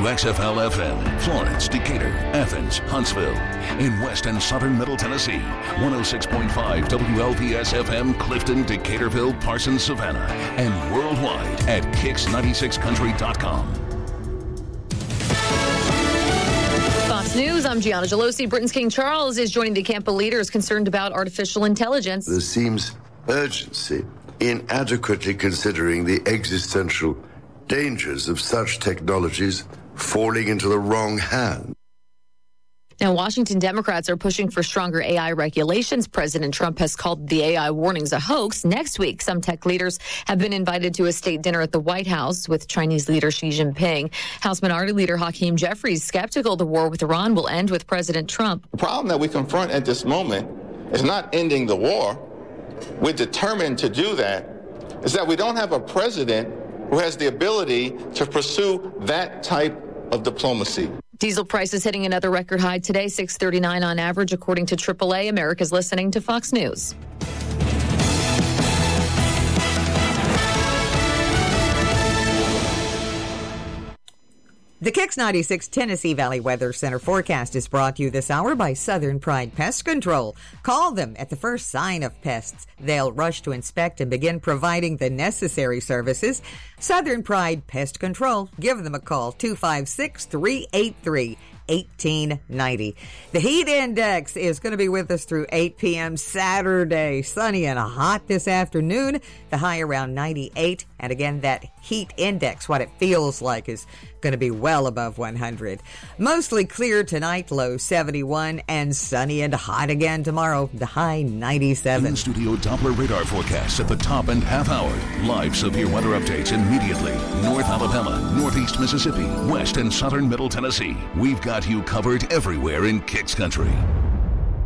WXFL FM, Florence, Decatur, Athens, Huntsville. In West and Southern Middle Tennessee, 106.5 WLPS FM, Clifton, Decaturville, Parsons, Savannah. And worldwide at Kicks96country.com. Fox News, I'm Gianna Gelosi. Britain's King Charles is joining the camp of leaders concerned about artificial intelligence. There seems urgency in adequately considering the existential dangers of such technologies falling into the wrong hands. Now, Washington Democrats are pushing for stronger AI regulations. President Trump has called the AI warnings a hoax. Next week, some tech leaders have been invited to a state dinner at the White House with Chinese leader Xi Jinping. House Minority Leader Hakeem Jeffries skeptical the war with Iran will end with President Trump. The problem that we confront at this moment is not ending the war. We're determined to do that. Is that we don't have a president who has the ability to pursue that type of diplomacy. Diesel prices hitting another record high today, $6.39 on average, according to AAA. America's listening to Fox News. The Kicks 96 Tennessee Valley Weather Center forecast is brought to you this hour by Southern Pride Pest Control. Call them at the first sign of pests. They'll rush to inspect and begin providing the necessary services. Southern Pride Pest Control. Give them a call, 256-383-1890. The heat index is going to be with us through 8 p.m. Saturday. Sunny and hot this afternoon. The high around 98. And again, that heat index, what it feels like, is going to be well above 100. Mostly clear tonight, low 71, and sunny and hot again tomorrow, the high 97. In-studio Doppler radar forecasts at the top and half hour. Live severe weather updates immediately. North Alabama, Northeast Mississippi, West and Southern Middle Tennessee. We've got you covered everywhere in Kicks Country.